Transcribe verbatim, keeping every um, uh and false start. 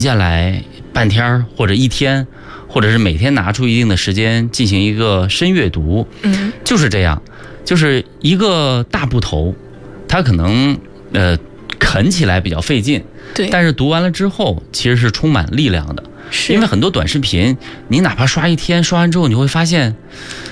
下来半天或者一天，或者是每天拿出一定的时间进行一个深阅读， 嗯， 就是这样，就是一个大部头，它可能呃啃起来比较费劲， 对， 但是读完了之后其实是充满力量的， 是因为很多短视频，你哪怕刷一天，刷完之后你会发现，